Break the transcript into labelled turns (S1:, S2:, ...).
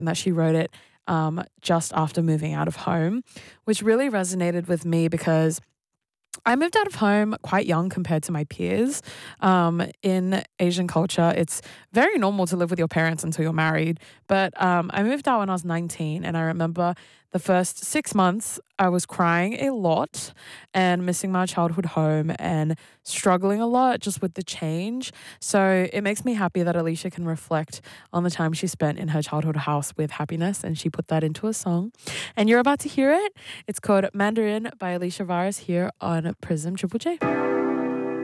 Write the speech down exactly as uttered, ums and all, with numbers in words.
S1: and that she wrote it um, just after moving out of home, which really resonated with me because I moved out of home quite young compared to my peers. Um, in Asian culture, it's very normal to live with your parents until you're married. But um, I moved out when I was nineteen, and I remember the first six months I was crying a lot and missing my childhood home and struggling a lot just with the change. So it makes me happy that Alicia can reflect on the time she spent in her childhood house with happiness, and she put that into a song. And you're about to hear it. It's called Mandarin by Alicia Varas here on Prism Triple J.